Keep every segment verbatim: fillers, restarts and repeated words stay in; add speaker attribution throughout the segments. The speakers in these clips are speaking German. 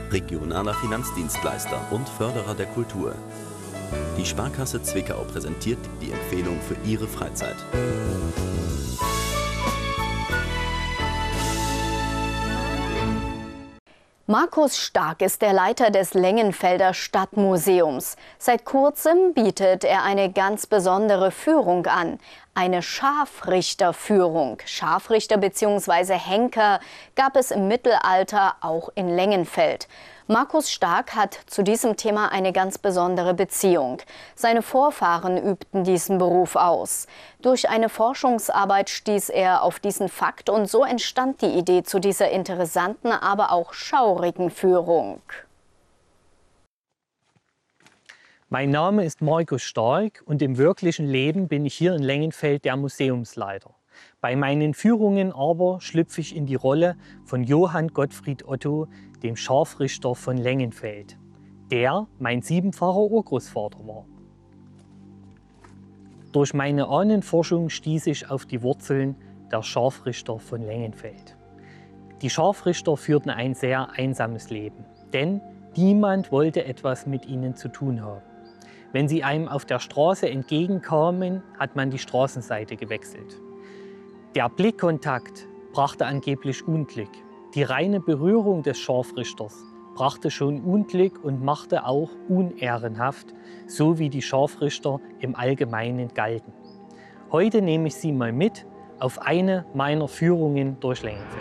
Speaker 1: regionaler Finanzdienstleister und Förderer der Kultur. Die Sparkasse Zwickau präsentiert die Empfehlung für Ihre Freizeit.
Speaker 2: Markus Stark ist der Leiter des Lengenfelder Stadtmuseums. Seit kurzem bietet er eine ganz besondere Führung an. Eine Scharfrichterführung. Scharfrichter bzw. Henker gab es im Mittelalter auch in Lengenfeld. Markus Stark hat zu diesem Thema eine ganz besondere Beziehung. Seine Vorfahren übten diesen Beruf aus. Durch eine Forschungsarbeit stieß er auf diesen Fakt und so entstand die Idee zu dieser interessanten, aber auch schaurigen Führung.
Speaker 3: Mein Name ist Markus Stark und im wirklichen Leben bin ich hier in Lengenfeld der Museumsleiter. Bei meinen Führungen aber schlüpfe ich in die Rolle von Johann Gottfried Otto, dem Scharfrichter von Lengenfeld, der mein siebenfacher Urgroßvater war. Durch meine Ahnenforschung stieß ich auf die Wurzeln der Scharfrichter von Lengenfeld. Die Scharfrichter führten ein sehr einsames Leben, denn niemand wollte etwas mit ihnen zu tun haben. Wenn sie einem auf der Straße entgegenkamen, hat man die Straßenseite gewechselt. Der Blickkontakt brachte angeblich Unglück. Die reine Berührung des Scharfrichters brachte schon Unglück und machte auch unehrenhaft, so wie die Scharfrichter im Allgemeinen galten. Heute nehme ich Sie mal mit auf eine meiner Führungen durch Lengenfeld.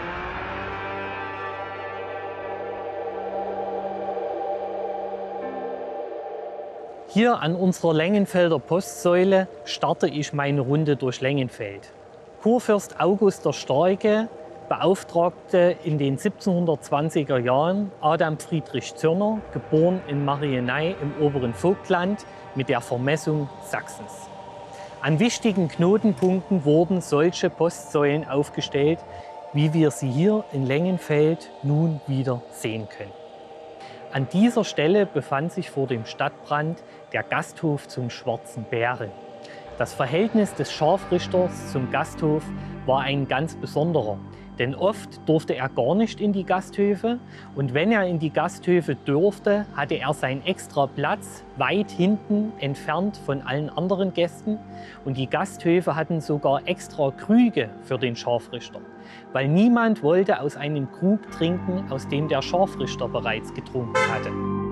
Speaker 3: Hier an unserer Lengenfelder Postsäule starte ich meine Runde durch Lengenfeld. Kurfürst August der Starke beauftragte in den siebzehnhundertzwanziger Jahren Adam Friedrich Zürner, geboren in Marieney im oberen Vogtland, mit der Vermessung Sachsens. An wichtigen Knotenpunkten wurden solche Postsäulen aufgestellt, wie wir sie hier in Lengenfeld nun wieder sehen können. An dieser Stelle befand sich vor dem Stadtbrand der Gasthof zum Schwarzen Bären. Das Verhältnis des Scharfrichters zum Gasthof war ein ganz besonderer, denn oft durfte er gar nicht in die Gasthöfe und wenn er in die Gasthöfe durfte, hatte er seinen extra Platz weit hinten entfernt von allen anderen Gästen und die Gasthöfe hatten sogar extra Krüge für den Scharfrichter, weil niemand wollte aus einem Krug trinken, aus dem der Scharfrichter bereits getrunken hatte.